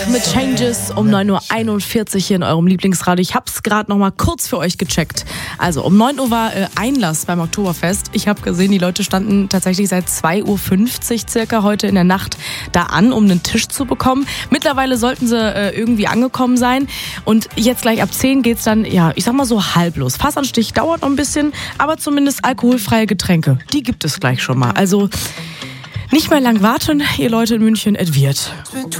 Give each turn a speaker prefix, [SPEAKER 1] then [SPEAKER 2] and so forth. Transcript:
[SPEAKER 1] Mit Changes um 9.41 Uhr hier in eurem Lieblingsradio. Ich hab's gerade noch mal kurz für euch gecheckt. Also um 9 Uhr war Einlass beim Oktoberfest. Ich habe gesehen, die Leute standen tatsächlich seit 2.50 Uhr circa heute in der Nacht da an, um einen Tisch zu bekommen. Mittlerweile sollten sie irgendwie angekommen sein. Und jetzt gleich ab 10 geht's dann, ja, ich sag mal so halb los. Fassanstich dauert noch ein bisschen, aber zumindest alkoholfreie Getränke. Die gibt es gleich schon mal. Also nicht mehr lang warten, ihr Leute in München, es wird.